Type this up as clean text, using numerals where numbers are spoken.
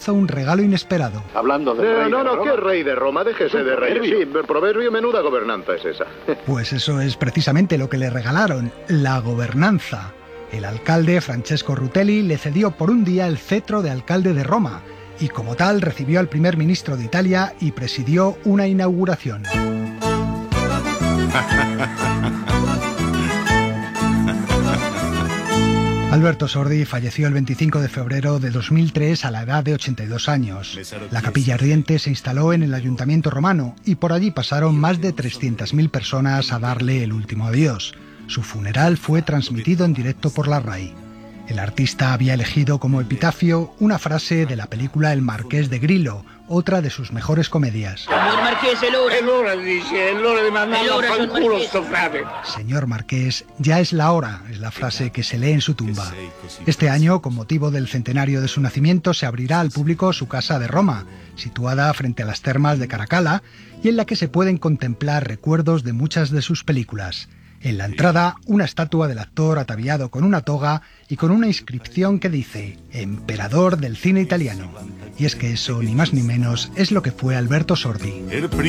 hizo un regalo inesperado. Hablando del rey de Roma. ¿Qué rey de Roma? Déjese de reyes. Sí, proverbio, menuda gobernanza es esa. Pues eso es precisamente lo que le regalaron, la gobernanza. El alcalde Francesco Rutelli le cedió por un día el cetro de alcalde de Roma y como tal recibió al primer ministro de Italia y presidió una inauguración. Alberto Sordi falleció el 25 de febrero de 2003 a la edad de 82 años. La capilla ardiente se instaló en el ayuntamiento romano y por allí pasaron más de 300.000 personas a darle el último adiós. Su funeral fue transmitido en directo por la RAI. El artista había elegido como epitafio una frase de la película El Marqués de Grillo, otra de sus mejores comedias. Señor Marqués, el hora. Dice, el hora de mandarlo a fanculo, sto frate. Señor Marqués, ya es la hora, es la frase que se lee en su tumba. Este año, con motivo del centenario de su nacimiento, se abrirá al público su casa de Roma, situada frente a las termas de Caracalla, y en la que se pueden contemplar recuerdos de muchas de sus películas. En la entrada, una estatua del actor ataviado con una toga y con una inscripción que dice «Emperador del cine italiano». Y es que eso, ni más ni menos, es lo que fue Alberto Sordi.